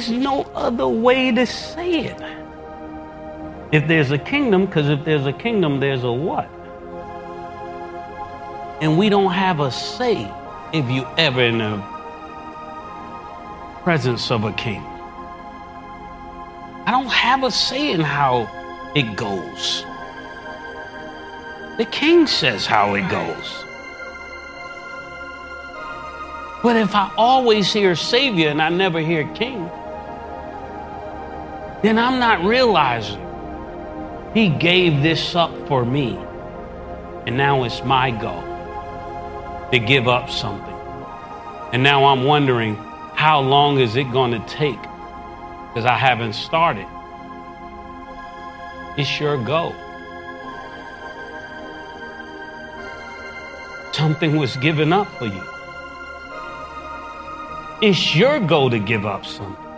There's no other way to say it. If there's a kingdom, because if there's a kingdom, there's a what? And we don't have a say if you ever in the presence of a king. I don't have a say in how it goes. The king says how it goes. But if I always hear Savior and I never hear King, then I'm not realizing He gave this up for me. And now it's my go to give up something. And now I'm wondering, how long is it going to take? Because I haven't started. It's your go. Something was given up for you. It's your go to give up something.